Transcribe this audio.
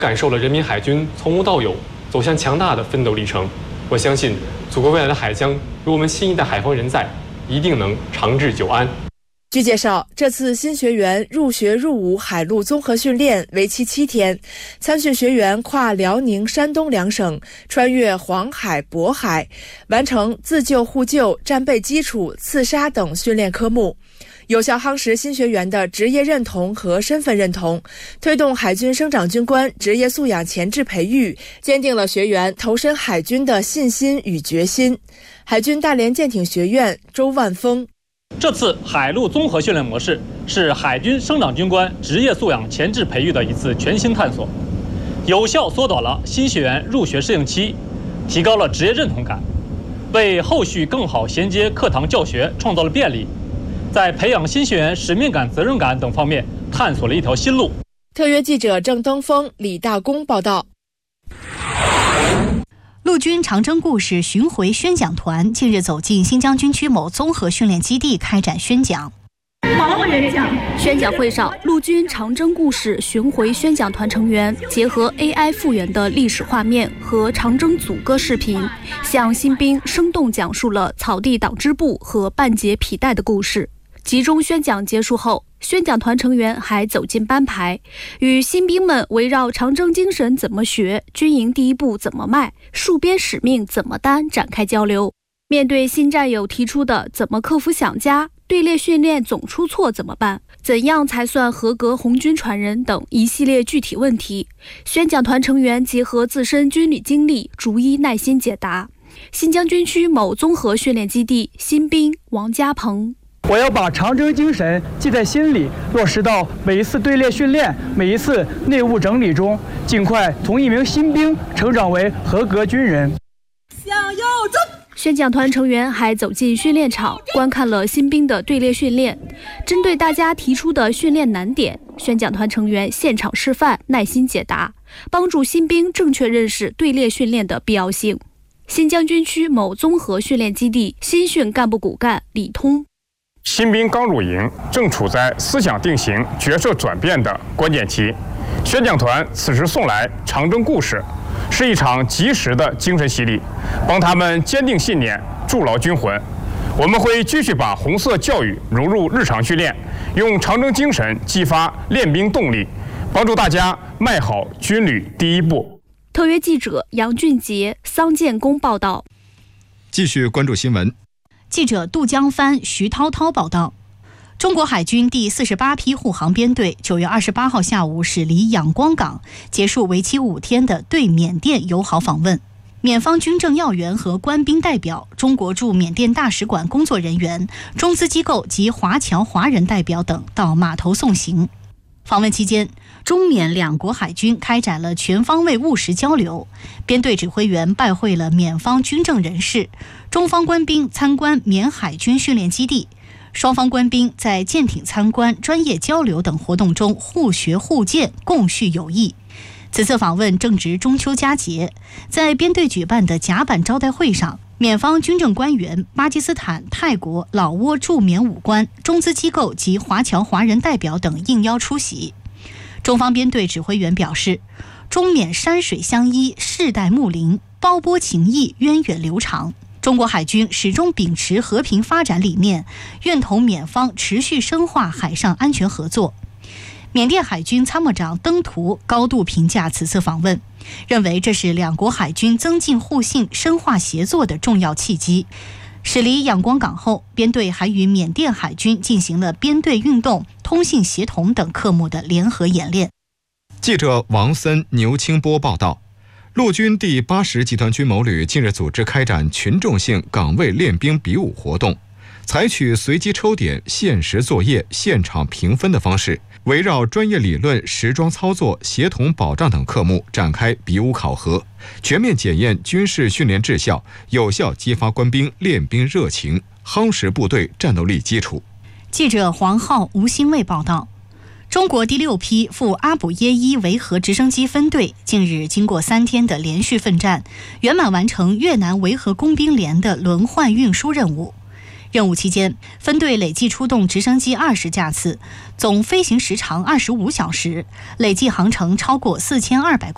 感受了人民海军从无到有走向强大的奋斗历程。我相信，祖国未来的海疆有我们新一代海防人在，一定能长治久安。 据介绍，这次新学员入学入伍海陆综合训练为期7天，参训学员跨辽宁、山东2省，穿越黄海、渤海，完成自救互救、战备基础、刺杀等训练科目，有效夯实新学员的职业认同和身份认同，推动海军生长军官职业素养前置培育，坚定了学员投身海军的信心与决心。海军大连舰艇学院周万峰。 这次海陆综合训练模式是海军生长军官职业素养前置培育的一次全新探索，有效缩短了新学员入学适应期，提高了职业认同感，为后续更好衔接课堂教学创造了便利，在培养新学员使命感、责任感等方面探索了一条新路。 特约记者郑登峰、李大公报道。 陆军长征故事巡回宣讲团近日走进新疆军区某综合训练基地开展宣讲。 宣讲会上，陆军长征故事巡回宣讲团成员结合 AI 复原的历史画面和长征组歌视频，向新兵生动讲述了草地党支部和半截皮带的故事。集中宣讲结束后，宣讲团成员还走进班排，与新兵们围绕长征精神怎么学、军营第一步怎么迈、戍边使命怎么担展开交流。面对新战友提出的怎么克服想家、队列训练总出错怎么办、怎样才算合格红军传人等一系列具体问题，宣讲团成员结合自身军旅经历，逐一耐心解答。新疆军区某综合训练基地新兵王家鹏。 我要把长征精神记在心里，落实到每一次队列训练、每一次内务整理中，尽快从一名新兵成长为合格军人。 向右走！宣讲团成员还走进训练场，观看了新兵的队列训练。针对大家提出的训练难点，宣讲团成员现场示范，耐心解答，帮助新兵正确认识队列训练的必要性。新疆军区某综合训练基地新训干部骨干李通。 新兵刚入营，正处在思想定型、角色转变的关键期。宣讲团此时送来长征故事，是一场及时的精神洗礼，帮他们坚定信念，筑牢军魂。我们会继续把红色教育融入日常训练，用长征精神激发练兵动力，帮助大家迈好军旅第一步。 特约记者杨俊杰、桑建功报道。 继续关注新闻。 记者杜江帆、徐涛涛报道，中国海军第48批护航编队9月28号下午驶离仰光港，结束为期5天的对缅甸友好访问。缅方军政要员和官兵代表、中国驻缅甸大使馆工作人员、中资机构及华侨华人代表等到码头送行。访问期间，中缅两国海军开展了全方位务实交流，编队指挥员拜会了缅方军政人士，中方官兵参观缅海军训练基地，双方官兵在舰艇参观、专业交流等活动中互学互鉴，共叙友谊。此次访问正值中秋佳节，在编队举办的甲板招待会上，缅方军政官员、巴基斯坦、泰国、老挝驻缅武官、中资机构及华侨华人代表等应邀出席。中方编队指挥员表示，中缅山水相依，世代睦邻，胞波情谊源远流长。中国海军始终秉持和平发展理念，愿同缅方持续深化海上安全合作。缅甸海军参谋长登图高度评价此次访问，认为这是两国海军增进互信、深化协作的重要契机。驶离仰光港后，编队还与缅甸海军进行了编队运动、通信协同等科目的联合演练。 记者王森、牛清波报道，陆军第80集团军某旅近日组织开展群众性岗位练兵比武活动，采取随机抽点、限时作业、现场评分的方式，围绕专业理论、实装操作、协同保障等科目展开比武考核，全面检验军事训练质效，有效激发官兵练兵热情，夯实部队战斗力基础。 记者黄浩、吴新卫报道，中国第6批赴阿卜耶伊维和直升机分队近日经过3天的连续奋战，圆满完成越南维和工兵连的轮换运输任务。任务期间，分队累计出动直升机20架次，总飞行时长25小时，累计航程超过4200公里。